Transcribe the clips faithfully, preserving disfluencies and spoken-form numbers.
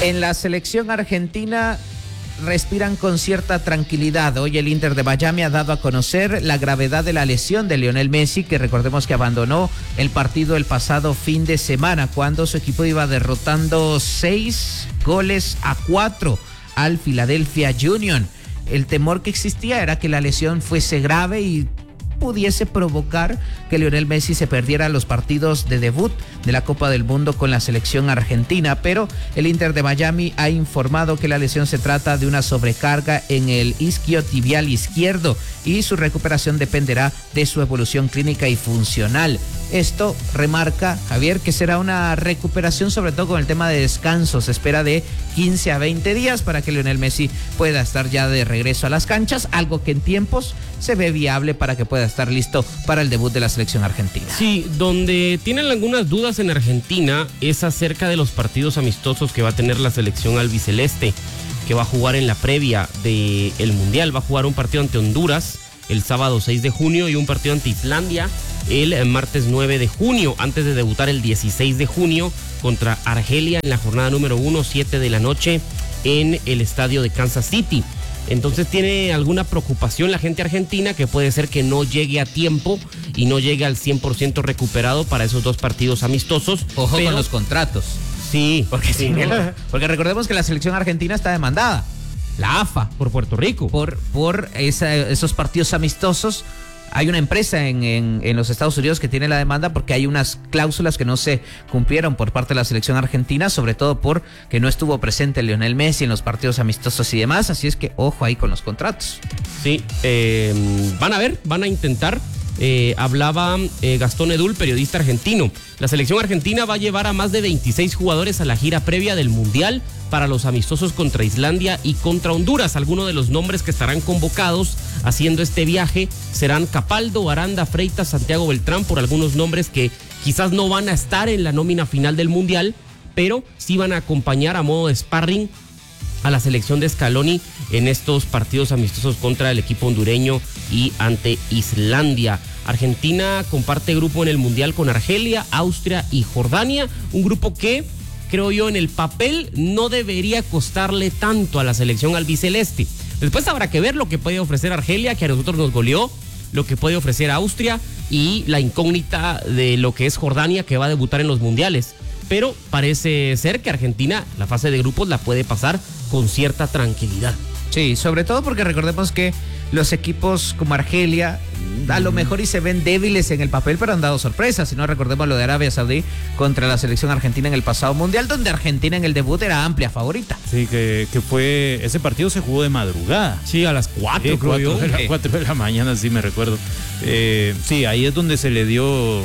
En la selección argentina respiran con cierta tranquilidad. Hoy el Inter de Miami ha dado a conocer la gravedad de la lesión de Lionel Messi, que recordemos que abandonó el partido el pasado fin de semana cuando su equipo iba derrotando seis goles a cuatro al Philadelphia Union. El temor que existía era que la lesión fuese grave y pudiese provocar que Lionel Messi se perdiera los partidos de debut de la Copa del Mundo con la selección argentina, pero el Inter de Miami ha informado que la lesión se trata de una sobrecarga en el isquiotibial izquierdo y su recuperación dependerá de su evolución clínica y funcional. Esto remarca, Javier, que será una recuperación sobre todo con el tema de descanso. Se espera de quince a veinte días para que Lionel Messi pueda estar ya de regreso a las canchas, algo que en tiempos se ve viable para que pueda estar listo para el debut de la selección argentina. Sí, donde tienen algunas dudas en Argentina es acerca de los partidos amistosos que va a tener la selección albiceleste, que va a jugar en la previa del Mundial. Va a jugar un partido ante Honduras el sábado seis de junio y un partido ante Islandia el martes nueve de junio, antes de debutar el dieciséis de junio contra Argelia en la jornada número uno, siete de la noche en el estadio de Kansas City. Entonces tiene alguna preocupación la gente argentina, que puede ser que no llegue a tiempo y no llegue al cien por ciento recuperado para esos dos partidos amistosos. Ojo pero... con los contratos. Sí, porque, sí, ¿no? porque recordemos que la selección argentina está demandada. La A F A. Por Puerto Rico. Por, por esa, esos partidos amistosos. Hay una empresa en, en, en los Estados Unidos que tiene la demanda porque hay unas cláusulas que no se cumplieron por parte de la selección argentina, sobre todo porque no estuvo presente Lionel Messi en los partidos amistosos y demás, así es que ojo ahí con los contratos. Sí, eh, van a ver, van a intentar. Eh, hablaba eh, Gastón Edul, periodista argentino. La selección argentina va a llevar a más de veintiséis jugadores a la gira previa del Mundial para los amistosos contra Islandia y contra Honduras. Algunos de los nombres que estarán convocados haciendo este viaje serán Capaldo, Aranda, Freitas, Santiago Beltrán, por algunos nombres que quizás no van a estar en la nómina final del Mundial, pero sí van a acompañar a modo de sparring a la selección de Scaloni en estos partidos amistosos contra el equipo hondureño y ante Islandia. Argentina comparte grupo en el Mundial con Argelia, Austria y Jordania, un grupo que, creo yo, en el papel no debería costarle tanto a la selección albiceleste. Después habrá que ver lo que puede ofrecer Argelia, que a nosotros nos goleó, lo que puede ofrecer Austria y la incógnita de lo que es Jordania, que va a debutar en los mundiales. Pero parece ser que Argentina la fase de grupos la puede pasar con cierta tranquilidad. Sí, sobre todo porque recordemos que los equipos como Argelia a lo mejor y se ven débiles en el papel, pero han dado sorpresas. Si no, recordemos lo de Arabia Saudí contra la selección argentina en el pasado mundial, donde Argentina en el debut era amplia favorita. Sí, que, que fue, ese partido se jugó de madrugada. Sí, a las cuatro, sí, creo yo. A las cuatro de la mañana, sí me recuerdo. Eh, sí, ahí es donde se le dio,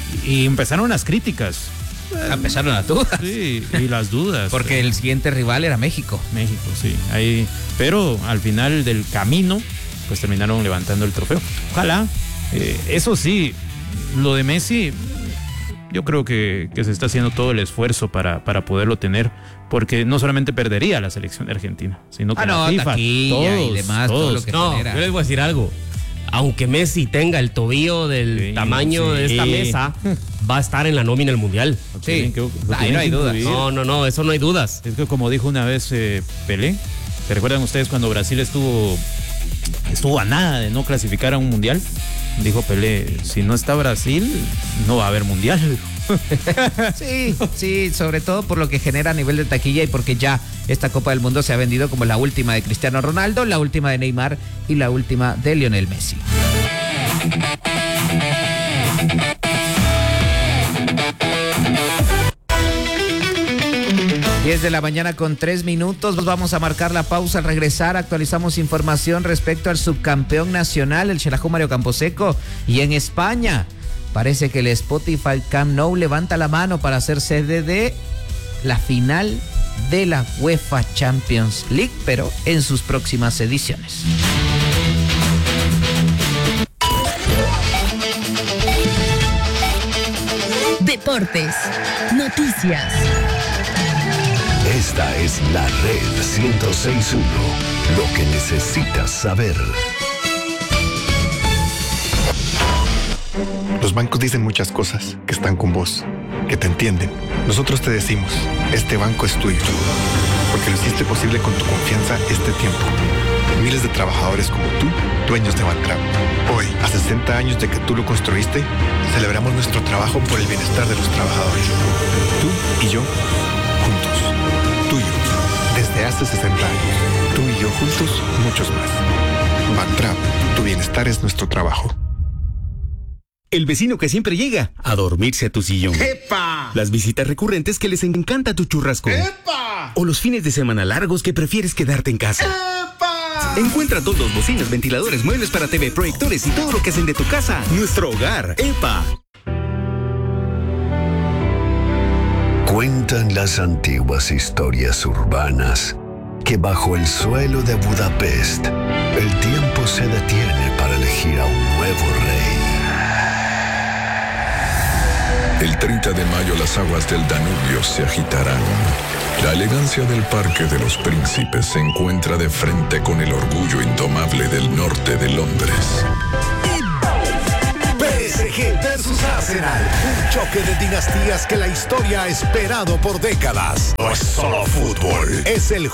y empezaron las críticas. Empezaron las dudas. Sí, y las dudas. Porque el siguiente rival era México. México, sí. Ahí, pero al final del camino, pues terminaron levantando el trofeo. Ojalá. Eh, eso sí, lo de Messi, yo creo que, que se está haciendo todo el esfuerzo para, para poderlo tener, porque no solamente perdería la selección de Argentina, sino que ah, no, la FIFA, todos, y demás, todos. todo lo que no, genera. yo les voy a decir algo. Aunque Messi tenga el tobillo del sí, tamaño sí. de esta mesa, va a estar en la nómina del Mundial. Sí, que, ahí no hay dudas. No, no, no, eso no hay dudas. Es que como dijo una vez eh, Pelé, ¿se recuerdan ustedes cuando Brasil estuvo, estuvo a nada de no clasificar a un Mundial? Dijo Pelé, si no está Brasil, no va a haber Mundial. Sí, sí, sobre todo por lo que genera a nivel de taquilla y porque ya esta Copa del Mundo se ha vendido como la última de Cristiano Ronaldo, la última de Neymar y la última de Lionel Messi. diez de la mañana con tres minutos, vamos a marcar la pausa. Al regresar actualizamos información respecto al subcampeón nacional, el Xelajú Mario Camposeco, y en España parece que el Spotify Camp Nou levanta la mano para ser sede de la final de la UEFA Champions League, pero en sus próximas ediciones. Deportes, noticias. Esta es la Red ciento seis punto uno, lo que necesitas saber. Los bancos dicen muchas cosas, que están con vos, que te entienden. Nosotros te decimos, este banco es tuyo. porque lo hiciste posible con tu confianza este tiempo. Miles de trabajadores como tú, dueños de Bantrap. Hoy, a sesenta años de que tú lo construiste, celebramos nuestro trabajo por el bienestar de los trabajadores. Tú y yo, juntos. Tú y yo, desde hace sesenta años. Tú y yo juntos, muchos más. Bantrap, tu bienestar es nuestro trabajo. El vecino que siempre llega a dormirse a tu sillón. ¡Epa! Las visitas recurrentes que les encanta tu churrasco. ¡Epa! O los fines de semana largos que prefieres quedarte en casa. ¡Epa! Encuentra todos, bocinas, ventiladores, muebles para T V, proyectores y todo lo que hacen de tu casa nuestro hogar. ¡Epa! Cuentan las antiguas historias urbanas que bajo el suelo de Budapest el tiempo se detiene para elegir a un nuevo rey. El treinta de mayo las aguas del Danubio se agitarán. La elegancia del Parque de los Príncipes se encuentra de frente con el orgullo indomable del norte de Londres. P S G versus Arsenal. Un choque de dinastías que la historia ha esperado por décadas. No es solo fútbol, es el